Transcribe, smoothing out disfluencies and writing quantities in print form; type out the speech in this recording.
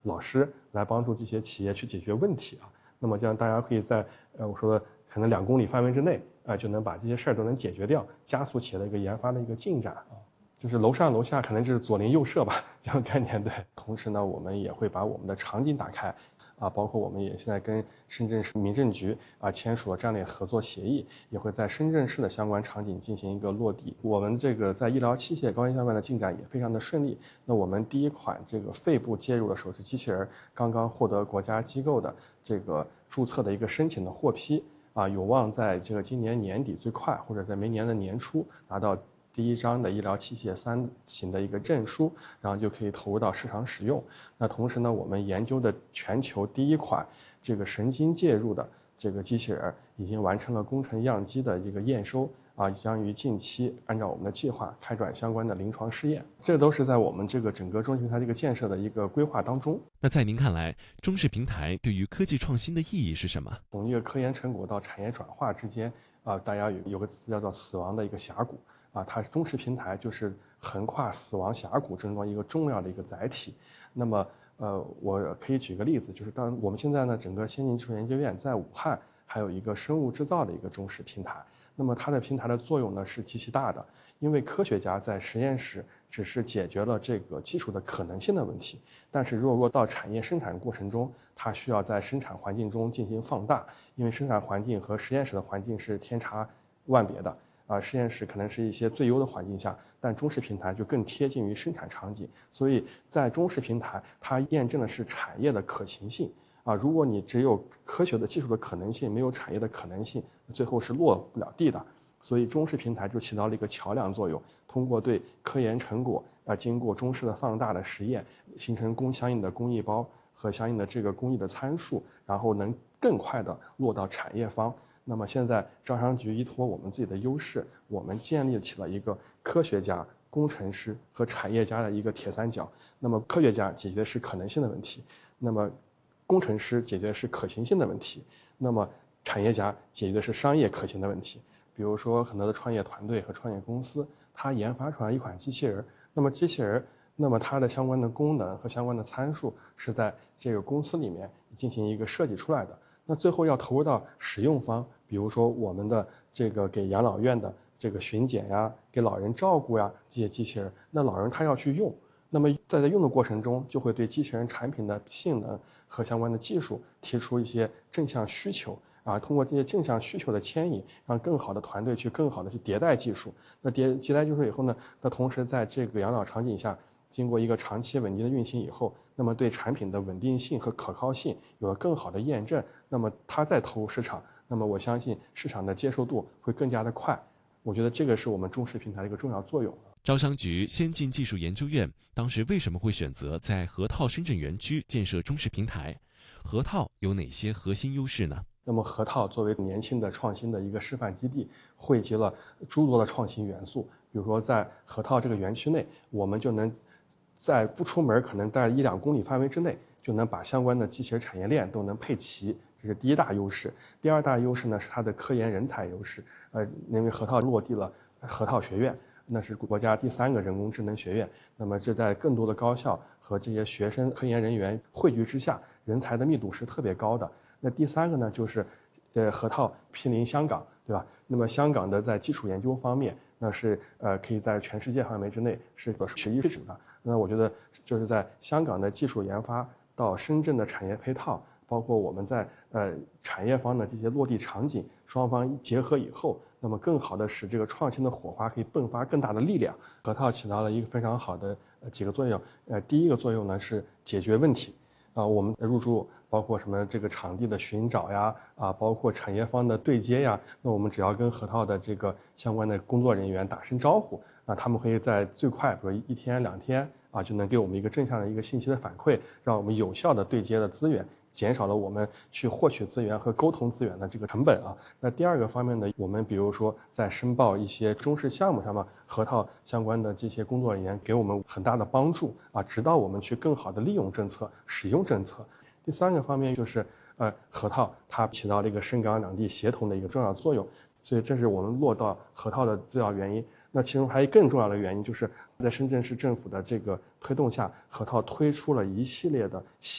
老师来帮助这些企业去解决问题啊。那么这样大家可以在我说的可能2公里范围之内就能把这些事儿都能解决掉，加速企业的一个研发的一个进展啊。就是楼上楼下可能就是左邻右舍吧，这样概念。对，同时呢，我们也会把我们的场景打开包括我们也现在跟深圳市民政局签署了战略合作协议，也会在深圳市的相关场景进行一个落地。我们这个在医疗器械高新相关的进展也非常的顺利。那我们第一款这个肺部介入的手术机器人刚刚获得国家机构的这个注册的一个申请的获批有望在这个今年年底最快，或者在明年的年初拿到第1张的医疗器械3型的一个证书，然后就可以投入到市场使用。那同时呢，我们研究的全球第1款这个神经介入的这个机器人已经完成了工程样机的一个验收将于近期按照我们的计划开展相关的临床试验。这都是在我们这个整个中视平台这个建设的一个规划当中。 那在您看来，中视平台对于科技创新的意义是什么？ 从一个科研成果到产业转化之间大家有个词叫做死亡的一个峡谷它中视平台就是横跨死亡峡谷中的一个重要的一个载体。那么我可以举个例子，就是当我们现在呢，整个先进技术研究院在武汉还有一个生物制造的一个中视平台。那么它的平台的作用呢是极其大的，因为科学家在实验室只是解决了这个技术的可能性的问题，但是如果到产业生产过程中，它需要在生产环境中进行放大，因为生产环境和实验室的环境是天差万别的实验室可能是一些最优的环境下，但中视平台就更贴近于生产场景，所以在中视平台它验证的是产业的可行性如果你只有科学的技术的可能性，没有产业的可能性，最后是落不了地的。所以中视平台就起到了一个桥梁作用，通过对科研成果经过中视的放大的实验，形成相应的工艺包和相应的这个工艺的参数，然后能更快的落到产业方。那么现在招商局依托我们自己的优势，我们建立起了一个科学家、工程师和产业家的一个铁三角。那么科学家解决的是可能性的问题，那么工程师解决的是可行性的问题，那么产业家解决的是商业可行的问题。比如说很多的创业团队和创业公司，它研发出来一款机器人，那么机器人它的相关的功能和相关的参数是在这个公司里面进行一个设计出来的，那最后要投入到使用方，比如说我们的这个给养老院的这个巡检呀，给老人照顾呀，这些机器人，那老人他要去用，那么在用的过程中，就会对机器人产品的性能和相关的技术提出一些正向需求通过这些正向需求的牵引，让更好的团队去更好的去迭代技术。那迭代技术以后呢，那同时在这个养老场景下，经过一个长期稳定的运行以后，那么对产品的稳定性和可靠性有了更好的验证，那么它再投入市场，那么我相信市场的接受度会更加的快。我觉得这个是我们中视平台的一个重要作用。 招商局先进技术研究院当时为什么会选择在河套深圳园区建设中视平台？河套有哪些核心优势呢？ 那么河套作为年轻的创新的一个示范基地，汇集了诸多的创新元素。比如说在河套这个园区内，我们就能在不出门，可能在1-2公里范围之内，就能把相关的机器人产业链都能配齐，这是第一大优势。第二大优势呢是它的科研人才优势。因为河套落地了河套学院，那是国家第3个人工智能学院。那么这在更多的高校和这些学生、科研人员汇聚之下，人才的密度是特别高的。那第3个呢，就是河套毗邻香港，对吧？那么香港的在基础研究方面，那是可以在全世界范围之内是个首屈一指的。那我觉得就是在香港的技术研发到深圳的产业配套，包括我们在产业方的这些落地场景，双方结合以后，那么更好的使这个创新的火花可以迸发更大的力量。河套起到了一个非常好的几个作用。第一个作用呢是解决问题。我们入驻包括什么这个场地的寻找呀，包括产业方的对接呀，那我们只要跟河套的这个相关的工作人员打声招呼，他们可以在最快，比如1天2天就能给我们一个正向的一个信息的反馈，让我们有效的对接了资源，减少了我们去获取资源和沟通资源的这个成本那第二个方面呢，我们比如说在申报一些中视项目上面，河套相关的这些工作人员给我们很大的帮助指导我们去更好的利用政策、使用政策。第3个方面就是河套它起到了一个深港两地协同的一个重要作用，所以这是我们落到河套的最大原因。 那其中还有更重要的原因，就是在深圳市政府的这个推动下，河套推出了一系列的